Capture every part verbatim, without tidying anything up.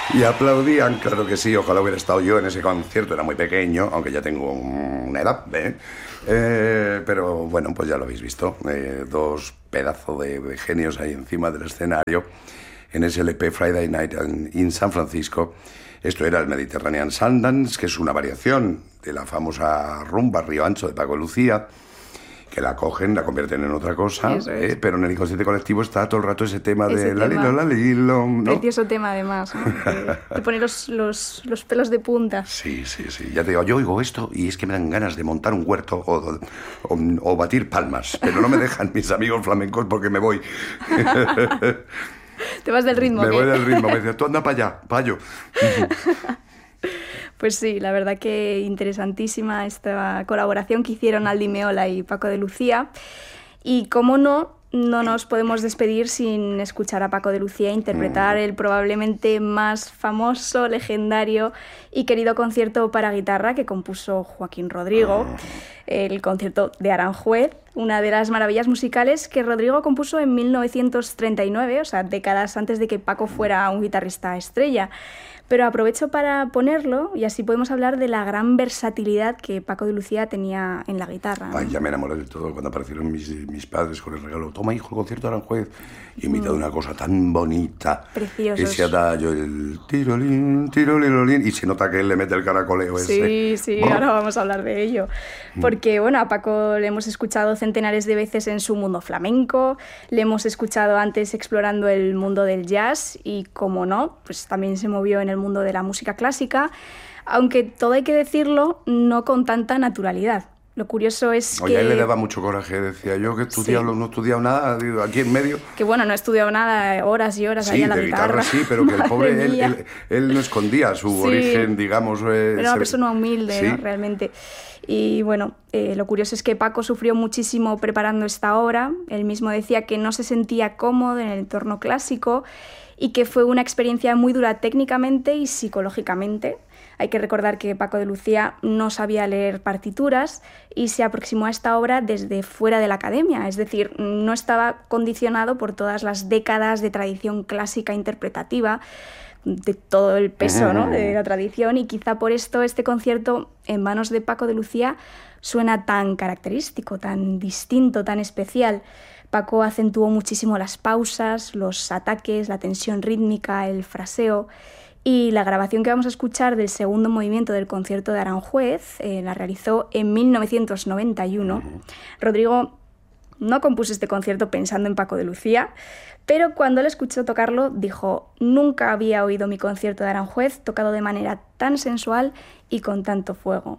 Y aplaudían, claro que sí, ojalá hubiera estado yo en ese concierto, era muy pequeño, aunque ya tengo una edad, ¿eh? Eh, pero bueno, pues ya lo habéis visto, eh, dos pedazos de, de genios ahí encima del escenario, en ese L P Friday Night in, in San Francisco. Esto era el Mediterranean Sundance, que es una variación de la famosa rumba Río Ancho de Paco de Lucía, que la cogen, la convierten en otra cosa, es. eh, pero en el inconsciente colectivo está todo el rato ese tema ese de tema. la lilo, la lilo, ¿no? Precioso tema además, ¿no? Te, te pone los, los, los pelos de punta. Sí, sí, sí. Ya te digo, yo oigo esto y es que me dan ganas de montar un huerto o, o, o batir palmas, pero no me dejan mis amigos flamencos porque me voy. Te vas del ritmo. Me ¿qué? voy del ritmo, me dice, tú anda para allá, para yo. Pues sí, la verdad que interesantísima esta colaboración que hicieron Aldi Meola y Paco de Lucía. Y cómo no, no nos podemos despedir sin escuchar a Paco de Lucía interpretar el probablemente más famoso, legendario y querido concierto para guitarra que compuso Joaquín Rodrigo, el concierto de Aranjuez, una de las maravillas musicales que Rodrigo compuso en mil novecientos treinta y nueve, o sea, décadas antes de que Paco fuera un guitarrista estrella. Pero aprovecho para ponerlo y así podemos hablar de la gran versatilidad que Paco de Lucía tenía en la guitarra, ¿no? Ay, ya me enamoré del todo cuando aparecieron mis, mis padres con el regalo. Toma, hijo, el concierto de Aranjuez. Y me mm. una cosa tan bonita. Preciosos. Ese adagio, el tirolín, tirolín, y se nota que él le mete el caracoleo ese. Sí, sí, oh. Ahora vamos a hablar de ello. Porque, bueno, a Paco le hemos escuchado centenares de veces en su mundo flamenco, le hemos escuchado antes explorando el mundo del jazz y, como no, pues también se movió en el mundo de la música clásica, aunque todo hay que decirlo, no con tanta naturalidad. Lo curioso es Oye, que... a él le daba mucho coraje, decía yo, que estudiaba, sí. no he estudiado nada, aquí en medio. Que bueno, no he estudiado nada, horas y horas sí, ahí a la de guitarra. guitarra. Sí, pero que el pobre, él, él, él no escondía su sí. origen, digamos. Eh, Era una persona humilde, ¿sí? ¿no? Realmente. Y bueno, eh, lo curioso es que Paco sufrió muchísimo preparando esta obra. Él mismo decía que no se sentía cómodo en el entorno clásico y que fue una experiencia muy dura técnicamente y psicológicamente. Hay que recordar que Paco de Lucía no sabía leer partituras y se aproximó a esta obra desde fuera de la academia, es decir, no estaba condicionado por todas las décadas de tradición clásica interpretativa, de todo el peso, ¿no?, de la tradición, y quizá por esto este concierto en manos de Paco de Lucía suena tan característico, tan distinto, tan especial. Paco acentuó muchísimo las pausas, los ataques, la tensión rítmica, el fraseo. Y la grabación que vamos a escuchar del segundo movimiento del concierto de Aranjuez eh, la realizó en mil novecientos noventa y uno. Uh-huh. Rodrigo no compuso este concierto pensando en Paco de Lucía, pero cuando le escuchó tocarlo dijo: nunca había oído mi concierto de Aranjuez tocado de manera tan sensual y con tanto fuego.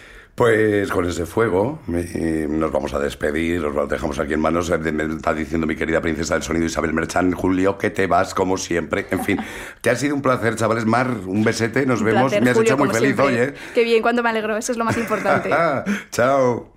Pues con ese fuego eh, nos vamos a despedir, os lo dejamos aquí en manos. Me está diciendo mi querida princesa del sonido Isabel Merchán, Julio, que te vas como siempre. En fin, que ha sido un placer, chavales. Mar, un besete, nos un vemos. Placer, me has Julio, hecho muy feliz siempre. hoy, ¿eh? Qué bien, cuánto me alegro, eso es lo más importante. Chao.